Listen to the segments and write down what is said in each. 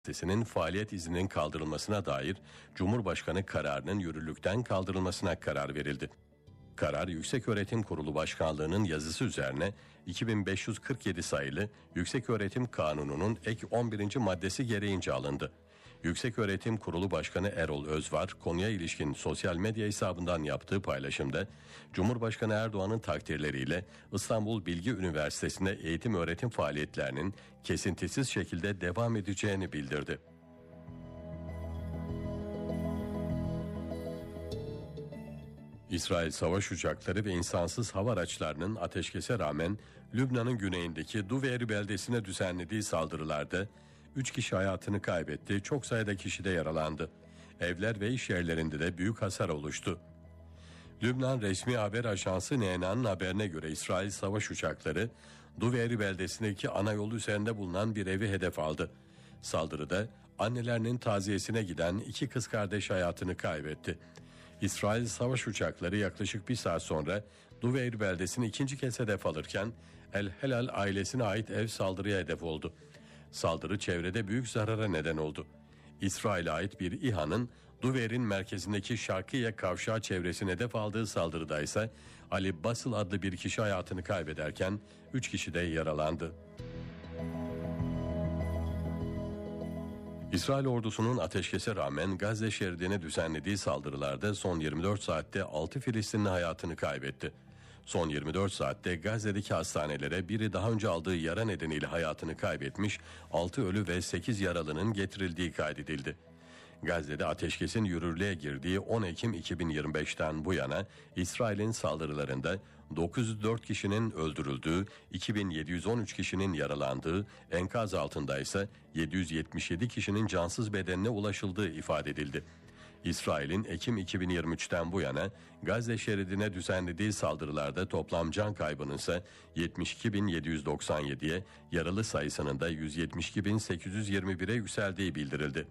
Üniversitesi'nin faaliyet izninin kaldırılmasına dair Cumhurbaşkanı kararının yürürlükten kaldırılmasına karar verildi. Karar Yükseköğretim Kurulu Başkanlığı'nın yazısı üzerine 2547 sayılı Yükseköğretim Kanunu'nun ek 11. maddesi gereğince alındı. Yükseköğretim Kurulu Başkanı Erol Özvar konuya ilişkin sosyal medya hesabından yaptığı paylaşımda Cumhurbaşkanı Erdoğan'ın takdirleriyle İstanbul Bilgi Üniversitesi'nde eğitim öğretim faaliyetlerinin kesintisiz şekilde devam edeceğini bildirdi. İsrail savaş uçakları ve insansız hava araçlarının ateşkese rağmen Lübnan'ın güneyindeki Duveyri beldesine düzenlediği saldırılarda 3 kişi hayatını kaybetti, çok sayıda kişi de yaralandı. Evler ve iş yerlerinde de büyük hasar oluştu. Lübnan resmi haber ajansı NNA'nın haberine göre İsrail savaş uçakları Duveyri beldesindeki ana yol üzerinde bulunan bir evi hedef aldı. Saldırıda annelerinin taziyesine giden 2 kız kardeş hayatını kaybetti. İsrail savaş uçakları yaklaşık 1 saat sonra Duveyri beldesini ikinci kez hedef alırken El Helal ailesine ait ev saldırıya hedef oldu. Saldırı çevrede büyük zarara neden oldu. İsrail'e ait bir İHA'nın Duveyr'in merkezindeki Şarkiye kavşağı çevresine hedef aldığı saldırıda ise Ali Basıl adlı bir kişi hayatını kaybederken 3 kişi de yaralandı. İsrail ordusunun ateşkese rağmen Gazze şeridine düzenlediği saldırılarda son 24 saatte 6 Filistinli hayatını kaybetti. Son 24 saatte Gazze'deki hastanelere biri daha önce aldığı yara nedeniyle hayatını kaybetmiş, 6 ölü ve 8 yaralının getirildiği kaydedildi. Gazze'de ateşkesin yürürlüğe girdiği 10 Ekim 2025'ten bu yana İsrail'in saldırılarında 904 kişinin öldürüldüğü, 2713 kişinin yaralandığı, enkaz altında ise 777 kişinin cansız bedenine ulaşıldığı ifade edildi. İsrail'in Ekim 2023'ten bu yana Gazze şeridine düzenlediği saldırılarda toplam can kaybının ise 72.797'ye, yaralı sayısının da 172.821'e yükseldiği bildirildi.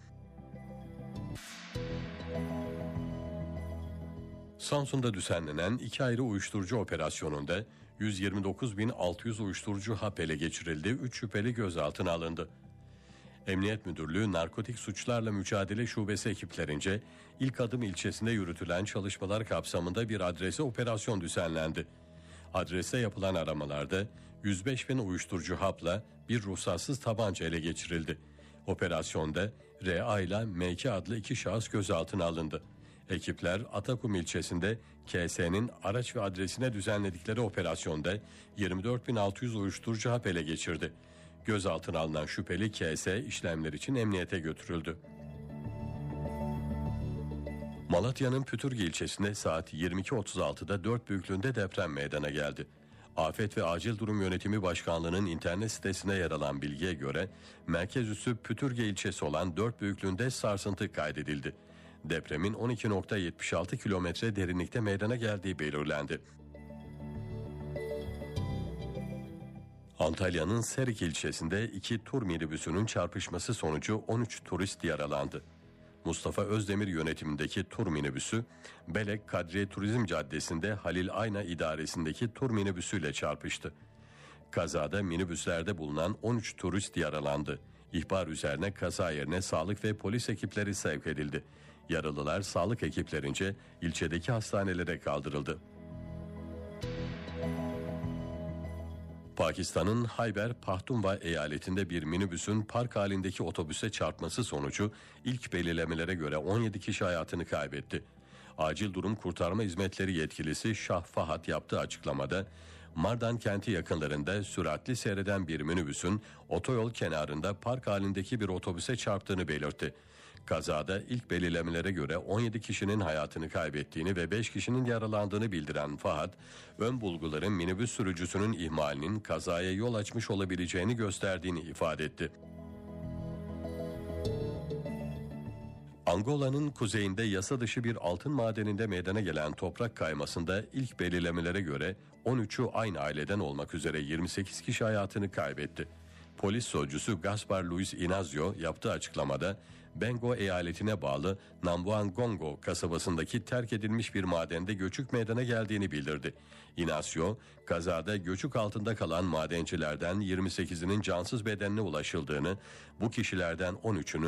Samsun'da düzenlenen 2 ayrı uyuşturucu operasyonunda 129.600 uyuşturucu hap ele geçirildi, 3 şüpheli gözaltına alındı. Emniyet Müdürlüğü Narkotik Suçlarla Mücadele Şubesi ekiplerince İlk Adım ilçesinde yürütülen çalışmalar kapsamında bir adrese operasyon düzenlendi. Adreste yapılan aramalarda 105.000 uyuşturucu hapla bir ruhsatsız tabanca ele geçirildi. Operasyonda R.A. ile M.K. adlı 2 şahıs gözaltına alındı. Ekipler Atakum ilçesinde KS'nin araç ve adresine düzenledikleri operasyonda 24.600 uyuşturucu hap ele geçirdi. Gözaltına alınan şüpheli KS işlemler için emniyete götürüldü. Malatya'nın Pütürge ilçesinde saat 22.36'da 4 büyüklüğünde deprem meydana geldi. Afet ve Acil Durum Yönetimi Başkanlığı'nın internet sitesine yer alan bilgiye göre merkez üssü Pütürge ilçesi olan 4 büyüklüğünde sarsıntı kaydedildi. Depremin 12.76 kilometre derinlikte meydana geldiği belirlendi. Antalya'nın Serik ilçesinde 2 tur minibüsünün çarpışması sonucu 13 turist yaralandı. Mustafa Özdemir yönetimindeki tur minibüsü Belek Kadriye Turizm Caddesi'nde Halil Ayna idaresindeki tur minibüsüyle çarpıştı. Kazada minibüslerde bulunan 13 turist yaralandı. İhbar üzerine kaza yerine sağlık ve polis ekipleri sevk edildi. Yaralılar sağlık ekiplerince ilçedeki hastanelere kaldırıldı. Pakistan'ın Hayber Pakhtunkhwa eyaletinde bir minibüsün park halindeki otobüse çarpması sonucu ilk belirlemelere göre 17 kişi hayatını kaybetti. Acil Durum Kurtarma Hizmetleri yetkilisi Şah Fahat yaptığı açıklamada Mardan kenti yakınlarında süratli seyreden bir minibüsün otoyol kenarında park halindeki bir otobüse çarptığını belirtti. Kazada ilk belirlemelere göre 17 kişinin hayatını kaybettiğini ve 5 kişinin yaralandığını bildiren Fahat, ön bulguların minibüs sürücüsünün ihmalinin kazaya yol açmış olabileceğini gösterdiğini ifade etti. Angola'nın kuzeyinde yasa dışı bir altın madeninde meydana gelen toprak kaymasında ilk belirlemelere göre 13'ü aynı aileden olmak üzere 28 kişi hayatını kaybetti. Polis sözcüsü Gaspar Luis Inazio yaptığı açıklamada Bengo eyaletine bağlı Nambuangongo kasabasındaki terk edilmiş bir madende göçük meydana geldiğini bildirdi. Inazio, kazada göçük altında kalan madencilerden 28'inin cansız bedenine ulaşıldığını, bu kişilerden 13'ünün